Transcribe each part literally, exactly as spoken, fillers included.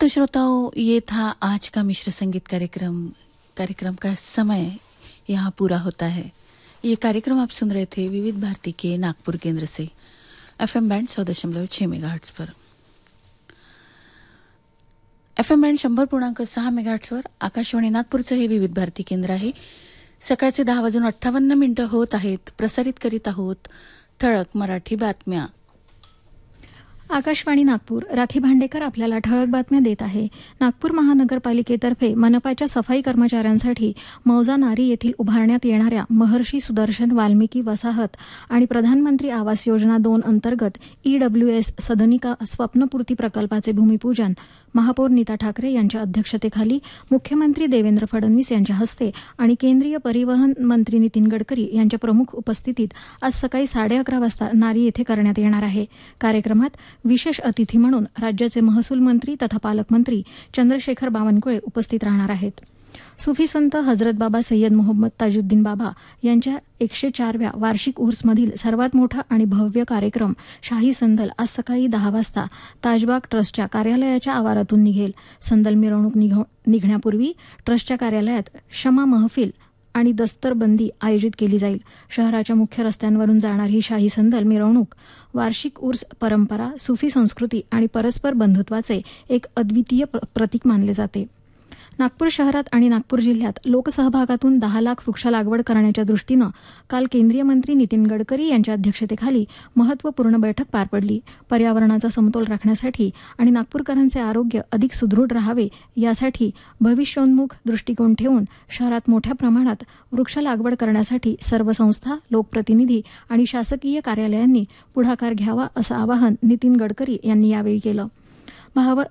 तो श्रोताओं, ये था आज का मिश्र संगीत कार्यक्रम। कार्यक्रम का समय यहाँ पूरा होता है। ये कार्यक्रम आप सुन रहे थे विविध भारती के नागपुर केंद्र से एफएम बैंड सौ दशमलव छह मेगाहर्ट्ज पर। एफएम बैंड शंभर पूर्णांक सहा मेगाहर्ट्जवर आकाशवाणी नागपूरचं हे विविध भारती केंद्र आहे। सकाळचे दहा वाजून अठ्ठावन्न मिनिटं होत आहेत। प्रसारित करीत आहोत ठळक मराठी बातम्या। आकाशवाणी नागपूर, राखी भांडेकर आपल्याला ठळक बातम्या देत आहे। नागपूर महानगरपालिकेतर्फे मनपाच्या सफाई कर्मचाऱ्यांसाठी मौजा नारी येथील उभारण्यात येणाऱ्या महर्षी सुदर्शन वाल्मिकी वसाहत आणि प्रधानमंत्री आवास योजना दोन अंतर्गत ईडब्ल्यूएस सदनिका स्वप्नपूर्ती प्रकल्पाचे भूमिपूजन महापौर नीता ठाकरे यांच्या अध्यक्षतेखाली मुख्यमंत्री देवेंद्र फडणवीस यांच्या हस्ते आणि केंद्रीय परिवहन मंत्री नितीन गडकरी यांच्या प्रमुख उपस्थितीत आज सकाळी साडे अकरा वाजता नारी येथे करण्यात येणार आहे। कार्यक्रमात विशेष अतिथी म्हणून राज्याचे महसूल मंत्री तथा पालकमंत्री चंद्रशेखर बावनकुळे उपस्थित राहणार आहेत। सुफी संत हजरत बाबा सय्यद मोहम्मद ताजुद्दीन बाबा यांच्या एकशे चारव्या वार्षिक उर्समधील सर्वात मोठा आणि भव्य कार्यक्रम शाही संदल आज सकाळी दहा वाजता ताजबाग ट्रस्टच्या कार्यालयाच्या आवारातून निघेल। संदल मिरवणूक निघण्यापूर्वी ट्रस्टच्या कार्यालयात शमा महफिल आणि दस्तरबंदी आयोजित केली जाईल। शहराच्या मुख्य रस्त्यांवरून जाणारी ही शाही संदल मिरवणूक वार्षिक उर्स परंपरा, सुफी संस्कृती आणि परस्पर बंधुत्वाचे एक अद्वितीय प्रतीक मानले जाते। नागपूर शहरात आणि नागपूर जिल्ह्यात लोकसहभागातून दहा लाख वृक्ष लागवड करण्याच्या दृष्टीनं काल केंद्रीय मंत्री नितीन गडकरी यांच्या अध्यक्षतेखाली महत्त्वपूर्ण बैठक पार पडली। पर्यावरणाचा समतोल राखण्यासाठी आणि नागपूरकरांचे आरोग्य अधिक सुदृढ राहावे यासाठी भविष्योन्मुख दृष्टिकोन ठेवून शहरात मोठ्या प्रमाणात वृक्ष लागवड करण्यासाठी सर्व संस्था, लोकप्रतिनिधी आणि शासकीय कार्यालयांनी पुढाकार घ्यावा असं आवाहन नितीन गडकरी यांनी यावेळी केलं। भाव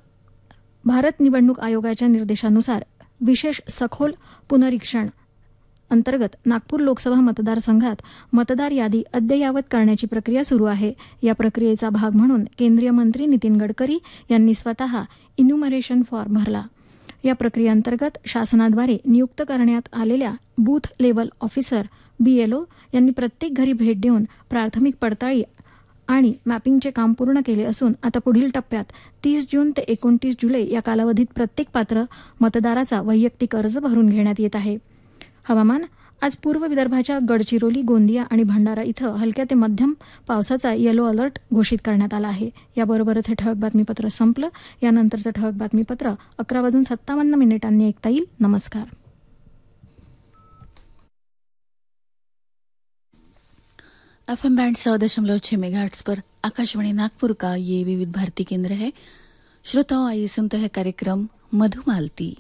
भारत निवडणूक आयोगाच्या निर्देशानुसार विशेष सखोल पुनरीक्षण अंतर्गत नागपूर लोकसभा मतदारसंघात मतदार यादी अद्ययावत करण्याची प्रक्रिया सुरू आहे। या प्रक्रियेचा भाग म्हणून केंद्रीय मंत्री नितीन गडकरी यांनी स्वतः इन्युमरेशन फॉर्म भरला। या प्रक्रियेअंतर्गत शासनाद्वारे नियुक्त करण्यात आलेल्या बूथ लेव्हल ऑफिसर बीएलओ यांनी प्रत्येक घरी भेट देऊन प्राथमिक पडताळणी आणि मॅपिंगचे काम पूर्ण केले असून आता पुढील टप्प्यात तीस जून ते एकोणतीस जुलै या कालावधीत प्रत्येक पात्र मतदाराचा वैयक्तिक अर्ज भरून घेण्यात येत आहे। हवामान। आज पूर्व विदर्भाच्या गडचिरोली, गोंदिया आणि भंडारा इथं हलक्या ते मध्यम पावसाचा येलो अलर्ट घोषित करण्यात आला आहे। याबरोबरच हे ठळक बातमीपत्र संपलं। यानंतरचं ठळक बातमीपत्र अकरा वाजून सत्तावन्न मिनिटांनी ऐकता येईल। नमस्कार। एफएम बैंड सौ दशमलव छह मेगाहर्ट्ज पर आकाशवाणी नागपुर का ये विविध भारती केंद्र है। श्रोताओं, आइए सुनते हैं कार्यक्रम मधुमालती।